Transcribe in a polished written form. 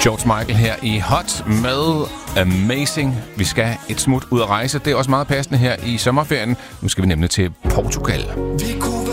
George Michael her i Hot med Amazing. Vi skal et smut ud at rejse. Det er også meget passende her i sommerferien. Nu skal vi nemlig til Portugal.